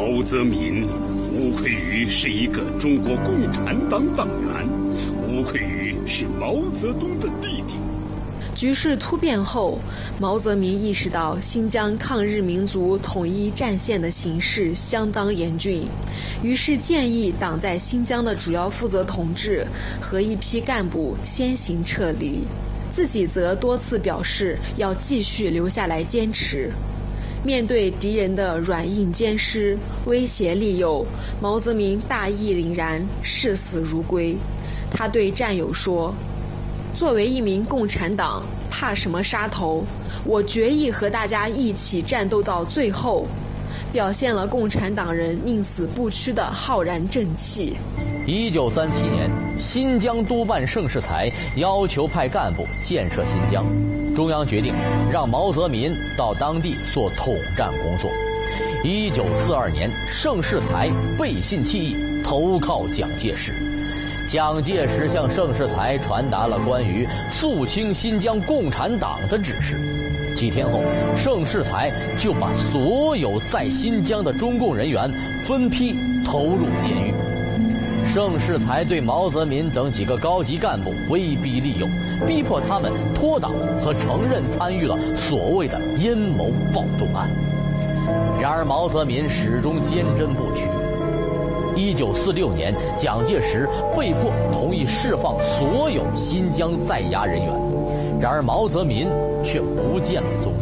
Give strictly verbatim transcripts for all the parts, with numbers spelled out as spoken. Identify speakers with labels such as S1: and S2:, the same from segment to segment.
S1: 毛泽民无愧于是一个中国共产党党员，无愧于是毛泽东的弟弟。
S2: 局势突变后，毛泽民意识到新疆抗日民族统一战线的形势相当严峻，于是建议党在新疆的主要负责同志和一批干部先行撤离，自己则多次表示要继续留下来坚持。面对敌人的软硬兼施、威胁利诱，毛泽民大义凛然，视死如归。他对战友说：作为一名共产党，怕什么杀头？我决意和大家一起战斗到最后，表现了共产党人宁死不屈的浩然正气。
S3: 一九三七年，新疆督办盛世才要求派干部建设新疆，中央决定让毛泽民到当地做统战工作。一九四二年，盛世才背信弃义，投靠蒋介石。蒋介石向盛世才传达了关于肃清新疆共产党的指示。几天后，盛世才就把所有在新疆的中共人员分批投入监狱。盛世才对毛泽民等几个高级干部威逼利诱，逼迫他们脱党和承认参与了所谓的阴谋暴动案。然而毛泽民始终坚贞不屈。一九四六年，蒋介石被迫同意释放所有新疆在押人员，然而毛泽民却不见了踪影。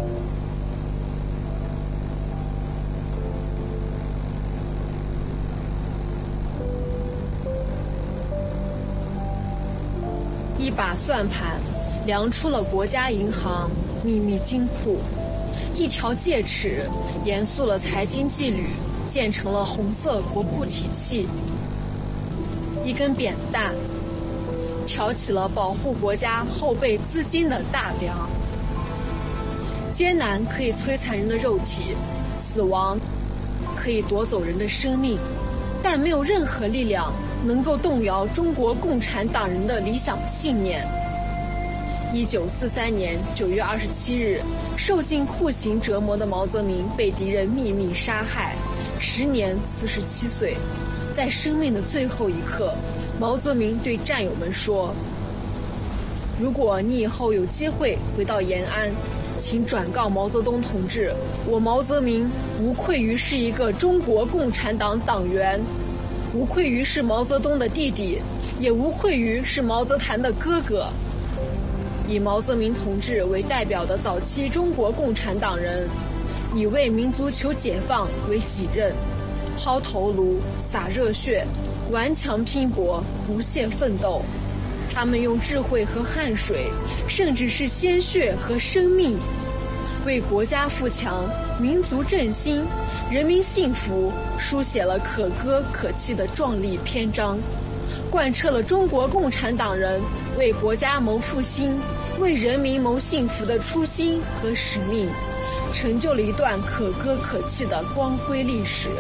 S2: 一把算盘量出了国家银行秘密金库，一条戒尺严肃了财经纪律，建成了红色国库体系，一根扁担挑起了保护国家后备资金的大梁。艰难可以摧残人的肉体，死亡可以夺走人的生命，但没有任何力量能够动摇中国共产党人的理想信念。一九四三年九月二十七日，受尽酷刑折磨的毛泽民被敌人秘密杀害，时年四十七岁。在生命的最后一刻，毛泽民对战友们说：如果你以后有机会回到延安，请转告毛泽东同志，我毛泽民无愧于是一个中国共产党党员，无愧于是毛泽东的弟弟，也无愧于是毛泽谭的哥哥。以毛泽民同志为代表的早期中国共产党人，以为民族求解放为己任，抛头颅、洒热血，顽强拼搏，不懈奋斗。他们用智慧和汗水，甚至是鲜血和生命，为国家富强、民族振兴、人民幸福书写了可歌可泣的壮丽篇章，贯彻了中国共产党人为国家谋复兴、为人民谋幸福的初心和使命，成就了一段可歌可泣的光辉历史。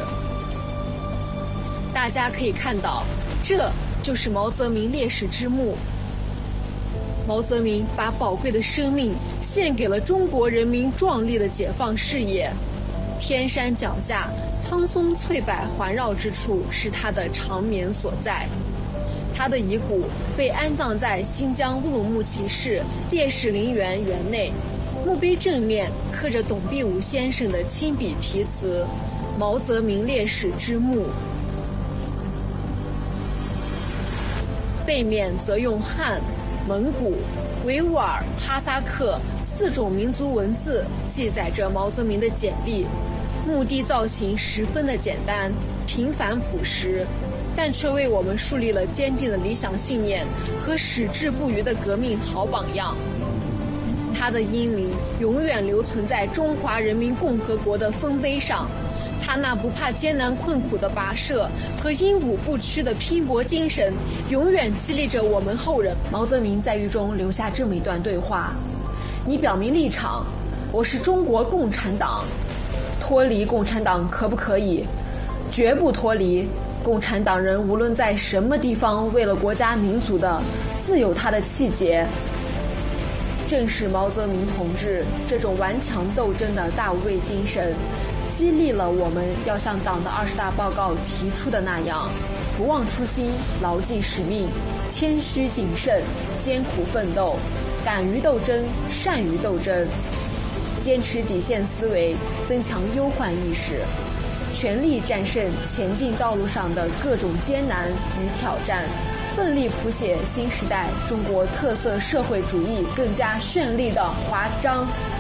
S2: 大家可以看到，这就是毛泽民烈士之墓。毛泽民把宝贵的生命献给了中国人民壮丽的解放事业。天山脚下，苍松翠柏环绕之处，是他的长眠所在。他的遗骨被安葬在新疆乌鲁木齐市烈士陵园园内，墓碑正面刻着董必武先生的亲笔题词：毛泽民烈士之墓。背面则用汉、蒙古、维吾尔、哈萨克四种民族文字记载着毛泽民的简历。墓地造型十分的简单、平凡朴实，但却为我们树立了坚定的理想信念和矢志不渝的革命好榜样。他的英名永远留存在中华人民共和国的丰碑上，他那不怕艰难困苦的跋涉和英武不屈的拼搏精神，永远激励着我们后人。毛泽民在狱中留下这么一段对话：你表明立场，我是中国共产党，脱离共产党可不可以？绝不脱离。共产党人无论在什么地方，为了国家民族的，自有他的气节。正是毛泽民同志这种顽强斗争的大无畏精神， 激励了我们要像党的二十大报告提出的那样，不忘初心，牢记使命，谦虚谨慎，艰苦奋斗，敢于斗争，善于斗争，坚持底线思维，增强忧患意识，全力战胜前进道路上的各种艰难与挑战，奋力谱写新时代中国特色社会主义更加绚丽的华章。